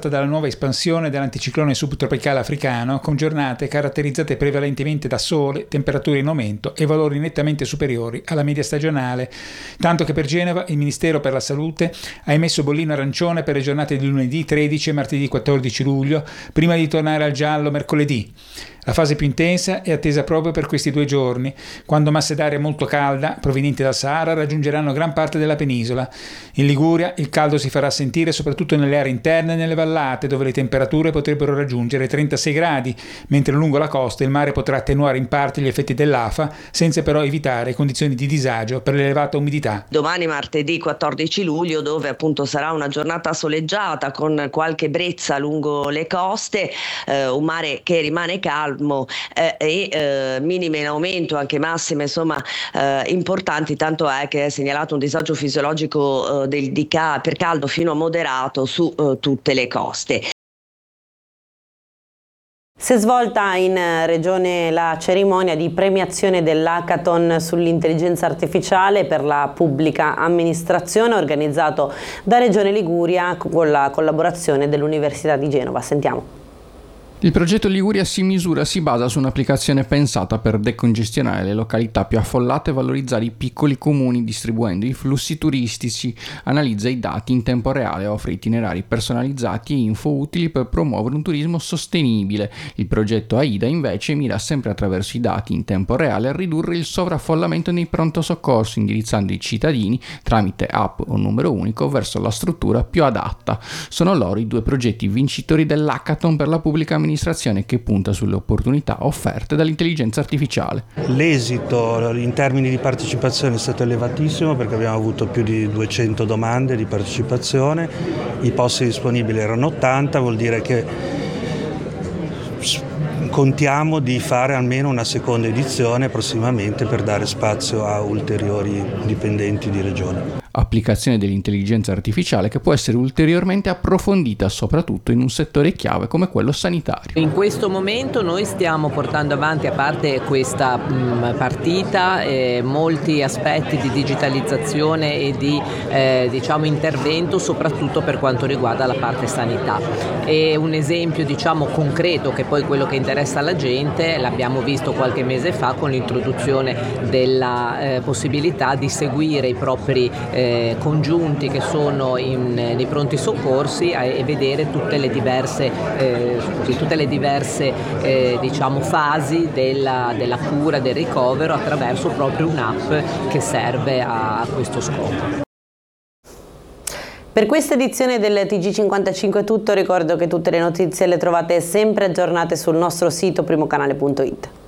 causata dalla nuova espansione dell'anticiclone subtropicale africano, con giornate caratterizzate prevalentemente da sole, temperature in aumento e valori nettamente superiori alla media stagionale, tanto che per Genova il Ministero per la Salute ha emesso bollino arancione per le giornate di lunedì 13 e martedì 14 luglio, prima di tornare al giallo mercoledì. La fase più intensa è attesa proprio per questi 2 giorni, quando masse d'aria molto calda, provenienti dal Sahara, raggiungeranno gran parte della penisola. In Liguria il caldo si farà sentire soprattutto nelle aree interne e nelle vallate, dove le temperature potrebbero raggiungere 36 gradi, mentre lungo la costa il mare potrà attenuare in parte gli effetti dell'afa, senza però evitare condizioni di disagio per l'elevata umidità. Domani martedì 14 luglio, dove appunto sarà una giornata soleggiata con qualche brezza lungo le coste, un mare che rimane calmo e minime in aumento, anche massime insomma importanti, tanto è che è segnalato un disagio fisiologico per caldo fino a moderato su tutte le coste. Si è svolta in Regione la cerimonia di premiazione dell'Hackathon sull'intelligenza artificiale per la pubblica amministrazione, organizzato da Regione Liguria con la collaborazione dell'Università di Genova. Sentiamo. Il progetto Liguria si basa su un'applicazione pensata per decongestionare le località più affollate e valorizzare i piccoli comuni distribuendo i flussi turistici, analizza i dati in tempo reale, offre itinerari personalizzati e info utili per promuovere un turismo sostenibile. Il progetto AIDA invece mira sempre attraverso i dati in tempo reale a ridurre il sovraffollamento nei pronto soccorso, indirizzando i cittadini tramite app o numero unico verso la struttura più adatta. Sono loro i 2 progetti vincitori dell'Hackathon per la pubblica amministrazione, che punta sulle opportunità offerte dall'intelligenza artificiale. L'esito in termini di partecipazione è stato elevatissimo, perché abbiamo avuto più di 200 domande di partecipazione, i posti disponibili erano 80, vuol dire che contiamo di fare almeno una seconda edizione prossimamente per dare spazio a ulteriori dipendenti di regione. Applicazione dell'intelligenza artificiale che può essere ulteriormente approfondita soprattutto in un settore chiave come quello sanitario. In questo momento noi stiamo portando avanti, a parte questa partita, molti aspetti di digitalizzazione e di intervento, soprattutto per quanto riguarda la parte sanità. E un esempio concreto, che poi quello che interessa alla gente, l'abbiamo visto qualche mese fa con l'introduzione della possibilità di seguire i propri congiunti che sono nei pronti soccorsi e vedere tutte le diverse fasi della cura, del ricovero, attraverso proprio un'app che serve a questo scopo. Per questa edizione del TG55 è tutto, ricordo che tutte le notizie le trovate sempre aggiornate sul nostro sito primocanale.it.